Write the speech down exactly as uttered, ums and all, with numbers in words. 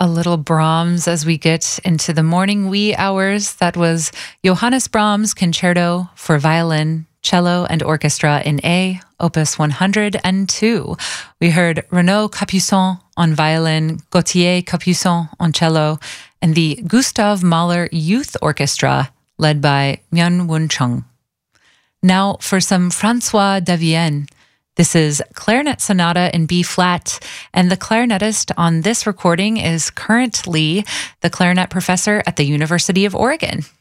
a little Brahms as we get into the morning wee hours. That was Johannes Brahms' Concerto for Violin, Cello, and Orchestra in A, Opus one hundred two. We heard Renaud Capuçon on violin, Gauthier Capuçon on cello, and the Gustav Mahler Youth Orchestra, led by Myung-Whun Chung. Now for some Francois Devienne. This is Clarinet Sonata in B flat, and the clarinetist on this recording is currently the clarinet professor at the University of Oregon.